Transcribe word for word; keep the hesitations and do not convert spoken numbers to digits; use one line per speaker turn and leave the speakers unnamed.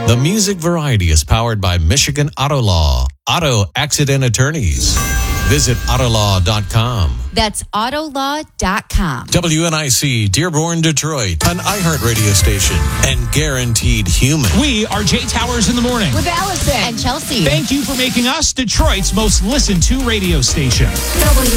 The Music Variety is powered by Michigan Auto Law, Auto Accident Attorneys. Visit autolaw dot com.
That's autolaw dot com.
W N I C, Dearborn, Detroit, an iHeart radio station, and Guaranteed Human.
We are Jay Towers in the morning.
With Allison and Chelsea.
Thank you for making us Detroit's most listened to radio station.